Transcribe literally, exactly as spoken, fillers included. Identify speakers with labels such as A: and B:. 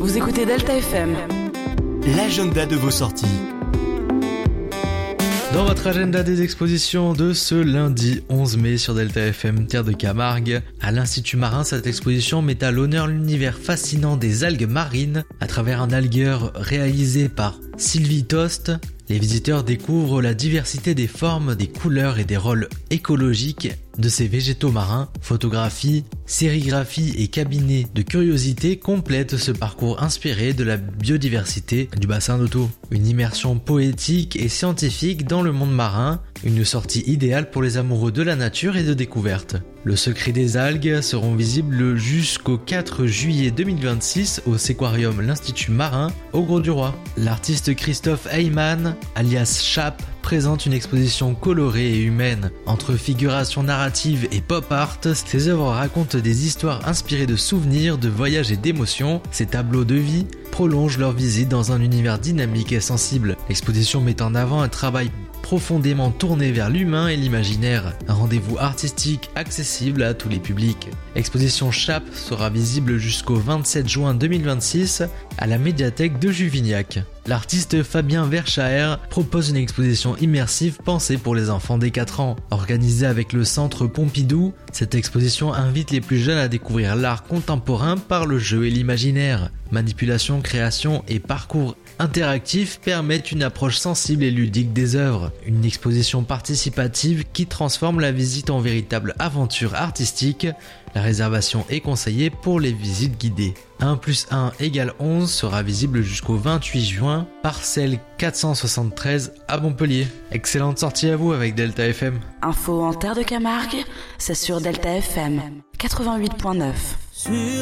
A: Vous écoutez Delta F M.
B: L'agenda de vos sorties.
C: Dans votre agenda des expositions de ce lundi onze mai sur Delta F M Terre de Camargue, à l'Institut Marin, cette exposition met à l'honneur l'univers fascinant des algues marines. À travers un algueur réalisé par Sylvie Tost, les visiteurs découvrent la diversité des formes, des couleurs et des rôles écologiques de ces végétaux marins. Photographies, sérigraphies et cabinets de curiosité complètent ce parcours inspiré de la biodiversité du bassin d'Otto. Une immersion poétique et scientifique dans le monde marin, une sortie idéale pour les amoureux de la nature et de découverte. Le secret des algues seront visibles jusqu'au quatre juillet deux mille vingt-six au Séquarium l'Institut Marin au Grau-du-Roi. L'artiste Christophe Heyman, alias Chap, présente une exposition colorée et humaine. Entre figuration narrative et pop art, ses œuvres racontent des histoires inspirées de souvenirs, de voyages et d'émotions. Ces tableaux de vie prolongent leur visite dans un univers dynamique et sensible. L'exposition met en avant un travail profondément tourné vers l'humain et l'imaginaire. Un rendez-vous artistique accessible à tous les publics. L'exposition Chap sera visible jusqu'au vingt-sept juin deux mille vingt-six à la médiathèque de Juvignac. L'artiste Fabien Verschaer propose une exposition immersive pensée pour les enfants dès quatre ans. Organisée avec le Centre Pompidou, cette exposition invite les plus jeunes à découvrir l'art contemporain par le jeu et l'imaginaire. Manipulation, création et parcours interactifs permettent une approche sensible et ludique des œuvres. Une exposition participative qui transforme la visite en véritable aventure artistique. La réservation est conseillée pour les visites guidées. un plus un égale onze sera visible jusqu'au vingt-huit juin, parcelle quatre cent soixante-treize à Montpellier. Excellente sortie à vous avec Delta F M.
A: Info en Terre de Camargue, c'est sur Delta F M quatre-vingt-huit point neuf.